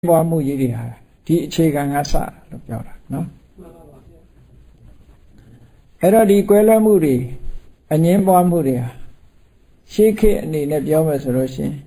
ပွားမှုကြီးတွေဟာဒီအခြေခံကစလို့ပြောတာနော်အဲ့တော့ဒီကွဲလွဲမှုတွေအငင်းပွားမှုတွေဟာရှေးခေတ်အနေနဲ့ပြောမယ်ဆိုလို့ရှိရင်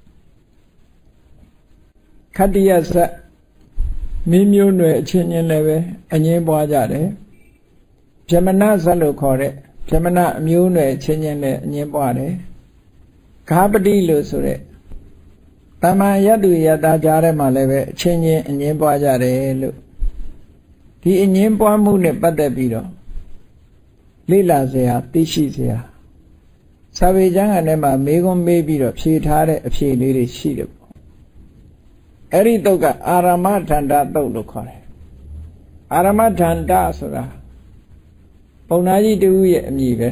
ခတ္တိယဇတ်မိမျိုးနွယ်အချင်းချင်းလည်းပဲအငင်းပွားကြတယ်ဗြဟ္မဏဇတ်လို့ခေါ်တဲ့ဗြဟ္မဏအမျိုးနွယ်အချင်းချင်းလည်းအငင်းပွားတယ်ဂါပတိလို့ဆိုတဲ့တမန်ယတ္တုယတ္တာကြားထဲမှာလည်းပဲအချင်းချင်းအငင်းပွားကြတယ်လို့ဒီအငင်းပွားမှုနဲ့ပတ်သက်ပြီးတော့လေ့လာစရာသိရှိစရာစာပေကျမ်းဂန်ထဲမှာမေးခွန်းမေးပြီးတော့ဖြေထားတဲ့အဖြေလေးတွေရှိတယ်ပေါ့အဲ့ဒီတုတ်ကအာရမထန္တာတုတ်လို့ခေါ်တယ်အာရမထန္တာဆိုတာပုံနာကြီးတူရဲ့အမည်ပဲ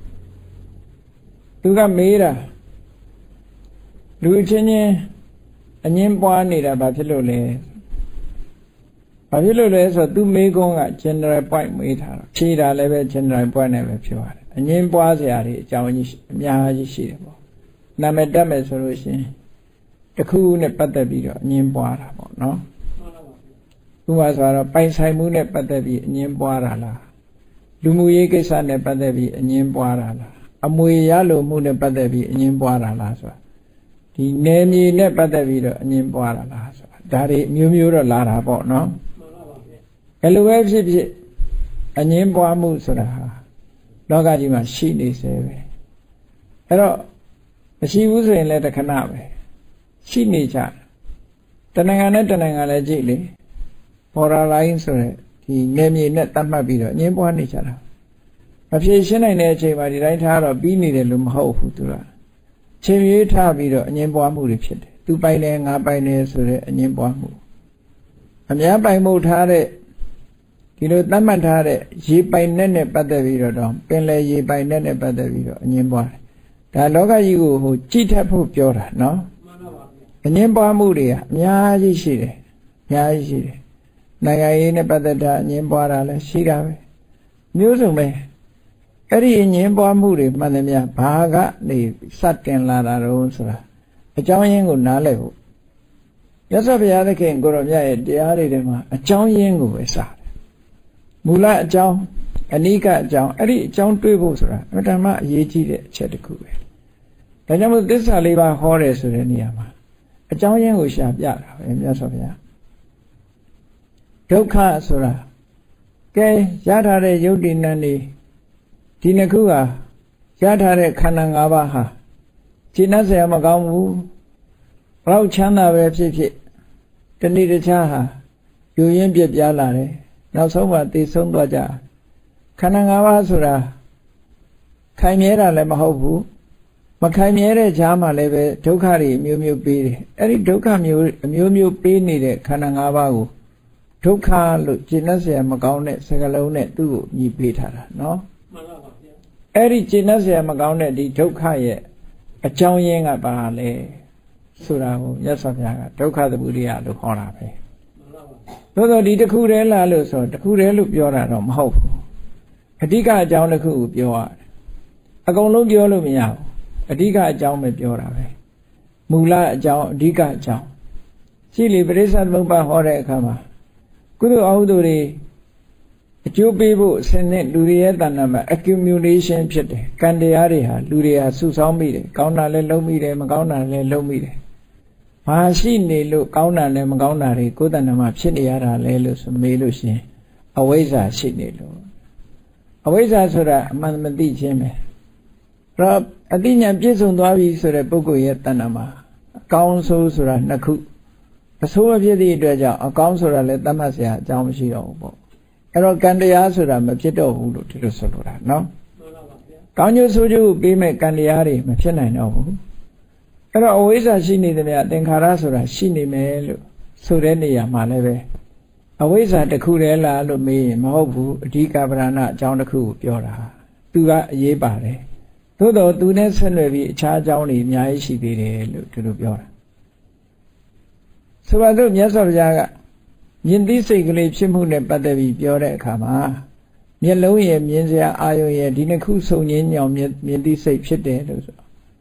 သူကမေးတာလူချင်းချင်းအငင်းပွားနေတာဘာဖြစ်လို့လဲဘာဖြစ်လို့လဲဆိုတော့သူမေးခွန်းက general point မေးထားတာဖြေတာလည်းပဲ general point နဲ့ပဲပြောရတယ်အငင်းပွားစရာတွေအကြောင်းကြီးအများကြီးရှိတယ်ပေါ့နာမည်တက်မယ်ဆိုလို့ရှိရင်တစ်ခုနဲ့ပတ်သက်ပြီးတော့အငင်းပွားတာပေါ့နော်ဥပမာဆိုတော့ပိုင်ဆိုင်မှုနဲ့ပတ်သက်ပြီးအငင်းပွားတာလားလူမှုရေးကိစ္စနဲ့ပတ်သက်ပြီးအငင်းပွားတာလားအမွေရလိုမှုနဲ့ပတ်သက်ပြီးအငင်းပွားတာလားဆိုတာဒီနယ်မြေနဲ့ပတ်သက်ပြီးတော့အငင်းပွားတာလားဆိုတာဒါတွေမျိုးမျိုးတော့လာတာပေါ့နော်အဲ့လိုပဲဖြစ်ဖြစ်အငင်းပွားမှုဆိုတာဟာလောကကြီးမှာရှိနေစေပဲအဲ့တော့မရှိဘူးဆိုရင်လည်းတခဏပဲရှိနေကြတနိုင်ငံနဲ့တနိုင်ငံလည်းကြည့်လေ border line ဆိုတဲ့ဒီနယ်မြေနဲ့တတ်မှတ်ပြီးတော့အငင်းပွားနေကြတာမဖြေရှင်းနိုင်တဲ့အချိန်မှာဒီတိုင်းထားတော့ပြီးနေတယ်လို့မဟုတ်ဘူးသူကချိန်ရွေးထားပြီးတော့အငင်းပွားမှုတွေဖြစ်တယ်သူပိုင်တယ်ငါပိုင်တယ်ဆိုတဲ့အငင်းပွားမှုအများပိုင်မှုထားတဲ့ဒီလိုသတ်မှတ်ထားတဲ့ရေပိုင်နဲ့ပတ်သက်ပြီးတော့ပင်လယ်ရေပိုင်နဲ့ပတ်သက်ပြီးတော့အငင်းပွားတယ်ဒါလောကကြီးကိုကြည့်ထပ်ဖို့ပြောတာနော်အငင်းပွားမှုတွေကအများကြီးရှိတယ်အများကြီးရှိတယ်နိုင်ငံရေးနဲ့ပတ်သက်တာအငင်းပွားတာလည်းရှိတာပဲမျိုးစုံပဲအဲ့ဒီအငင်းပွားမှုတွေမှန်တယ်များဘာကနေစတင်လာတာတော့ဆိုတာအကြောင်းရင်းကိုနားလည်ဖို့မြတ်စွာဘုရားသခင်ကိုရောမြတ်ရဲ့တရားတွေထဲမှာအကြောင်းရင်းကိုပဲစတယ်မူလအကြောင်းအနိကအကြောင်းအဲ့ဒီအကြောင်းတွေးဖို့ဆိုတာအမှန်မှအရေးကြီးတဲ့အချက်တစ်ခုပဲဒါကြောင့်မို့သစ္စာလေးပါးဟောတယ်ဆိုတဲ့နေရာမှာအကြောင်းရင်းကိုရှာပြတာပဲမြတ်စွာဘုရားဒုက္ခဆိုတာကဲရထားတဲ့ယုတ်တိနံနေဒီနှစ်ခုဟာရထားတဲ့ခန္ဓာ၅ပါးဟာရှင်းနှစရာမကောင်းဘူးဘလောက်ချမ်းသာပဲဖြစ်ဖြစ်တဏှိတခြားဟာယူရင်းပြပြလာတယ်နောက်ဆုံးမှသိဆုံးသွားကြခန္ဓာ၅ပါးဆိုတာခိုင်မြဲတာလည်းမဟုတ်ဘူးမခိုင်မြဲတဲ့ဈာမှာလည်းပဲဒုက္ခတွေအမျိုးမျိုးပေးတယ်အဲ့ဒီဒုက္ခမျိုးအမျိုးမျိုးပေးနေတဲ့ခန္ဓာ၅ပါးကိုဒုက္ခလို့ရှင်းနှစရာမကောင်းတဲ့စကားလုံးနဲ့သူ့ကိုညီပေးထားတာနော်မှန်ပါပါဗျာအဲ့ဒီရှင်းနှစရာမကောင်းတဲ့ဒီဒုက္ခရဲ့အကြောင်းရင်းကဘာလဲဆိုတာကိုမြတ်စွာဘုရားကဒုက္ခသမုဒယလို့ခေါ်တာပဲသို့သောဒီတစ်ခုတည်းလားလို့ဆိုတစ်ခုတည်းလို့ပြောတာတော့မဟုတ်ဘူးအဓိကအကြောင်းတစ်ခုကိုပြောရတယ်အကုန်လုံးပြောလို့မရဘူးအဓိကအကြောင်းပဲပြောတာပဲမူလအကြောင်းအဓိကအကြောင်းရှိလေပရိစ္ဆေသမုပ္ပါဟောတဲ့အခါမှာကုသိုလ်အဟုသိုလ်တွေအကျိုးပေးဖို့ဆင်းတဲ့လူတွေရဲ့တဏ္ဍာမှာ accumulation ဖြစ်တယ်ကံတရားတွေဟာလူတွေဟာစုဆောင်းမိတယ်ကောင်းတာလည်းလုပ်မိတယ်မကောင်းတာလည်းလုပ်မိတယ်ဘာရှိနေလို့ကောင်းတာနဲ့မကောင်းတာတွေကိုယ်တဏ္ဍာမှာဖြစ်နေရတာလဲလို့ဆိုမေးလို့ရှင်အဝိဇ္ဇာရှိနေလို့အဝိဇ္ဇာဆိုတာအမှန်မသိခြင်းပဲအဲ့တော့အသိဉာဏ်ပြည့်စုံသွားပြီဆိုတဲ့ပုဂ္ဂိုလ်ရဲ့တဏ္ဍာမှာအကောင်းဆိုးဆိုတာနှစ်ခုအဆိုးအဖြစ်သည့်အတွက်ကြောင့်အကောင်းဆိုတာလည်းသတ်မှတ်စရာအကြောင်းမရှိတော့ဘူးပေါ့အဲ့တော့ကံတရားဆိုတာမဖြစ်တော့ဘူးလို့ဒီလိုဆိုလိုတာနော်ကောင်းကျိုးဆိုးကျိုးပေးမဲ့ကံတရားတွေမဖြစ်နိုင်တော့ဘူးအဲ့တော့အဝိဇ္ဇာရှိနေတယ်များသင်္ခါရဆိုတာရှိနေမယ်လို့ဆိုတဲ့နေရာမှာလည်းပဲအဝိဇ္ဇာတစ်ခုတည်းလားလို့မေးရင်မဟုတ်ဘူးအဓိကပရဏအကြောင်းတစ်ခုကိုပြောတာသူကအရေးပါတယ်သို့တော်သူနဲ့ဆက်နွယ်ပြီးအခြားအကြောင်းတွေအများကြီးရှိသေးတယ်လို့ဒီလိုပြောတာဆိုပါတော့မြတ်စွာဘုရားကမြင်သိစိတ်ကလေးဖြစ်မှုနဲ့ပတ်သက်ပြီးပြောတဲ့အခါမှာမျက်လုံးရဲ့မြင်စရာအာယုံရဲ့ဒီနှစ်ခုစုံငင်းညောင်မြင်သိစိတ်ဖြစ်တယ်လို့ဆို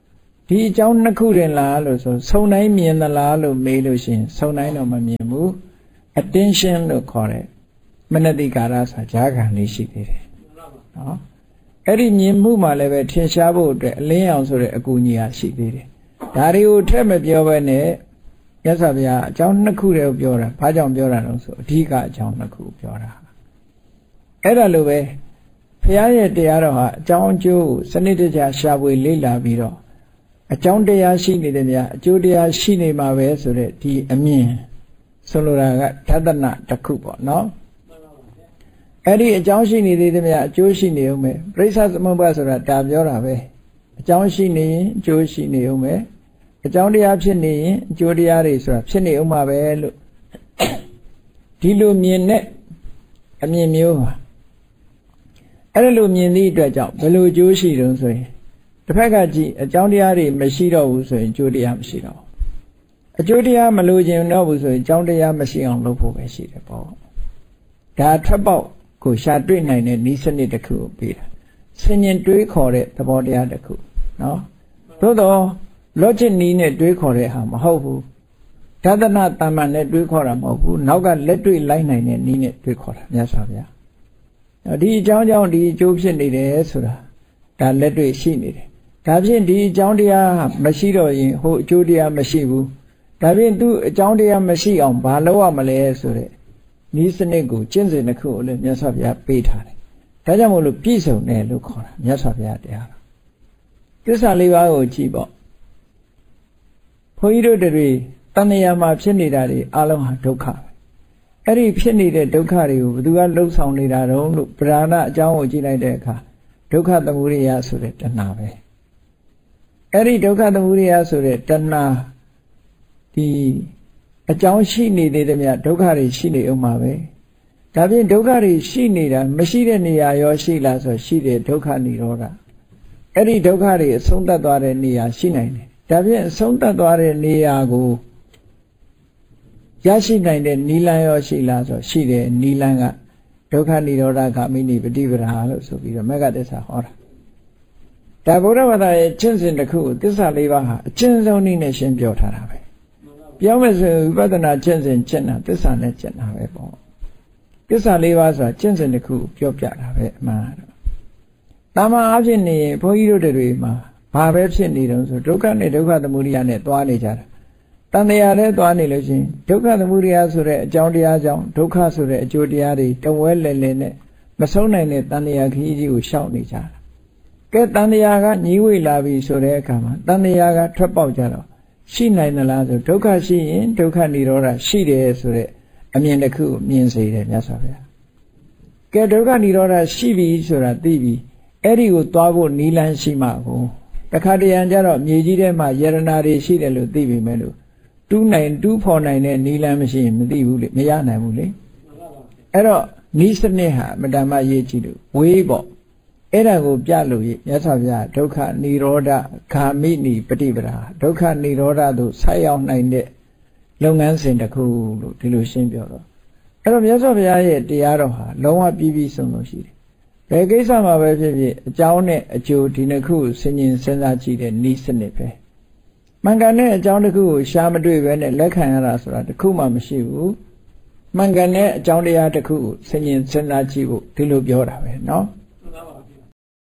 ဒီအကြောင်းနှစ်ခုတင်လားလို့ဆိုစုံတိုင်းမြင်သလားလို့မေးလို့ရှိရင်စုံတိုင်းတော့မမြင်ဘူး attention လို့ခေါ်တယ်မနတိကာရဆိုဈာခံလေးရှိသေးတယ်နော်အဲ့ဒီမြင်မှုမှလည်းပဲထင်ရှားဖို့အတွက်အလင်းအောင်ဆိုတဲ့အကူအညီဟာရှိသေးတယ်ဒါတွေကိုထက်မပြောဘဲနဲ့မြတ်စွာဘုရားအကြောင်းနှစ်ခုတည်းကိုပြောတာဘာကြောင့်ပြောတာလဲဆိုအဓိကအကြောင်းနှစ်ခုပြောတာအဲ့ဒါလိုပဲဘုရားရဲ့တရားတော်ဟာအကြောင်းအကျိုးကိုစနစ်တကျရှာဖွေလေ့လာပြီးတော့အကြောင်းတရားရှိနေတယ်များအကျိုးတရားရှိနေမှာပဲဆိုတဲ့ဒီအမြင်ဆိုလိုတာကဓတ္တနာတစ်ခုပေါ့နော်အဲ့ဒီအကြောင်းရှိနေသေးတယ်များအကျိုးရှိနေဦးမယ်ပရိစ္ဆေသမုပ္ပါဆိုတာဒါပြောတာပဲအကြောင်းရှိနေရင်အကျိုးရှိနေဦးမယ်အကြောင်းတရားဖြစ်နေရင်အကျိုးတရားတွေဆိုတာဖြစ်နေဦးမှာပဲလို့ဒီလိုမြင်တဲ့အမြင်မျိုးပါအဲ့လိုမြင်သည့်အတွက်ကြောင့်ဘယ်လိုအကျိုးရှိတုံးဆိုရင်တစ်ဖက်ကကြည့်အကြောင်းတရားတွေမရှိတော့ဘူးဆိုရင်အကျိုးတရားမရှိတော့အကျိုးတရားမလိုချင်တော့ဘူးဆိုရင်အကြောင်းတရားမရှိအောင်လုပ်ဖို့ပဲရှိတယ်ပေါ့ဒါထွက်ပေါက်ကိုရှာတွေ့နိုင်တဲ့နည်းစနစ်တစ်ခုကိုပေးတာဆင်ញင်တွေးခေါ်တဲ့သဘောတရားတစ်ခုနော်သို့တော့ logic နည်းနဲ့တွေးခေါ်တဲ့ဟာမဟုတ်ဘူးဓတ္တနာတမ္မာနဲ့တွေးခေါ်တာမဟုတ်ဘူးနောက်ကလက်တွေ့လိုက်နိုင်တဲ့နည်းနဲ့တွေးခေါ်တာမြတ်စွာဘုရားဒီအကြောင်းကြောင့်ဒီအကျိုးဖြစ်နေတယ်ဆိုတာဒါလက်တွေ့ရှိနေတယ်ဒါဖြင့်ဒီအကြောင်းတရားမရှိတော့ရင်ဟိုအကျိုးတရားမရှိဘူးဒါဖြင့်သူအကြောင်းတရားမရှိအောင်ဘာလုပ်ရမလဲဆိုတဲ့နည်းစနစ်ကိုကျင့်စဉ်တစ်ခုကိုလည်းမြတ်စွာဘုရားပေးထားတယ်ဒါကြောင့်မို့လို့ပြည့်စုံတယ်လို့ခေါ်တာမြတ်စွာဘုရားတရားတော်သစ္စာလေးပါးကိုကြည့်ပေါ့ဘုန်းကြီးတို့တွေတဏှာမှာဖြစ်နေတာတွေအလုံးဟာဒုက္ခအဲ့ဒီဖြစ်နေတဲ့ဒုက္ခတွေကိုဘယ်သူကလှုပ်ဆောင်နေတာတုံးလို့ပဓာနအကြောင်းကိုကြည့်လိုက်တဲ့အခါဒုက္ခသမုဒယဆိုတဲ့တဏှာပဲအဲ့ဒီဒုက္ခသမုဒယဆိုတဲ့တဏှာဒီအကြောင်းရှိနေသေးတယ်မြတ်ဒုက္ခတွေရှိနေအောင်ပါပဲဒါဖြင့်ဒုက္ခတွေရှိနေတာမရှိတဲ့နေရာရောရှိလားဆိုရှိတယ်ဒုက္ခនិရောဓအဲ့ဒီဒုက္ခတွေအဆုံးသတ်သွားတဲ့နေရာရှိနိုင်တယ်ဒါဖြင့်အဆုံးသတ်သွားတဲ့နေရာကိုရရှိနိုင်တဲ့နိလန်းရောရှိလားဆိုရှိတယ်နိလန်းကဒုက္ခនិရောဓဂ ामिनि ပฏิပဒါလို့ဆိုပြီးတော့မဂ္ဂသစ္စာဟောတာဒါဗုဒ္ဓဘာသာရဲ့ကျင့်စဉ်တစ်ခုကိုသစ္စာလေးပါးဟာအကျဉ်းဆုံးနည်းနဲ့ရှင်းပြထားတာပဲပြောမယ်ဆိုဝိပဿနာကျင့်စဉ်ကျင့်တာသစ္စာနဲ့ကျင့်တာပဲပေါ့သစ္စာလေးပါးဆိုတာကျင့်စဉ်တစ်ခုပြောပြတာပဲအမှန်တော့တာမန်အဖြစ်နေဘုန်းကြီးတို့တွေမှာဘာပဲဖြစ်နေတုံးဆိုဒုက္ခနဲ့ဒုက္ခသမုဒယနဲ့သွားနေကြတာတဏှာနဲ့သွားနေလို့ချင်းဒုက္ခသမုဒယဆိုတဲ့အကြောင်းတရားကြောင့်ဒုက္ခဆိုတဲ့အကျိုးတရားတွေတဝဲလဲလဲနဲ့မဆုံးနိုင်တဲ့တဏှာခရီးကြီးကိုရှောက်နေကြတာကဲတဏှာကညီးဝေလာပြီဆိုတဲ့အခါမှာတဏှာကထွက်ပေါက်ကြတော့ရှိနိုင်သလားဆိုဒုက္ခရှိရင်ဒုက္ခនិရောဓရှိတယ်ဆိုတဲ့အမြင်တစ်ခုကိုမြင်စေတယ်မြတ်စွာဘုရားကဲဒုက္ခនិရောဓရှိပြီဆိုတာသိပြီအဲ့ဒီကိုသွားဖို့နီးလန်းရှိမှကိုတခါတရံကြတော့မြေကြီးထဲမှာယရနာတွေရှိတယ်လို့သိပြီမဲ့လို့တူးဖော်နိုင်တဲ့နီးလန်းမရှိရင်မသိဘူးလေမရနိုင်ဘူးလေအဲ့တော့နီးစနစ်ဟာမတ္တမရေးကြည့်လို့ဝေးပေါ့အဲ့ဒါကိုပြလို့ရမြတ်စွာဘုရားဒုက္ခនិရောဓဂ ामिनि ပฏิပဒါဒုက္ခនិရောဓသို့ဆက်ရောက်နိုင်တဲ့လုပ်ငန်းစဉ်တစ်ခုလို့ဒီလိုရှင်းပြတော့အဲ့တော့မြတ်စွာဘုရားရဲ့တရားတော်ဟာလုံးဝပြည့်ပြည့်စုံစုံရှိတယ်ဘယ်ကိစ္စမှာပဲဖြစ်ဖြစ်အကြောင်းနဲ့အကျိုးဒီနှစ်ခုစဉ်းကျင်စဉ်းစားကြည့်တဲ့နည်းစနစ်ပဲမှန်ကန်တဲ့အကြောင်းတစ်ခုကိုရှားမတွေ့ပဲနဲ့လက်ခံရတာဆိုတာတစ်ခုမှမရှိဘူးမှန်ကန်တဲ့အကြောင်းတရားတစ်ခုကိုစဉ်းကျင်စဉ်းစားကြည့်ဖို့ဒီလိုပြောတာပဲเนาะ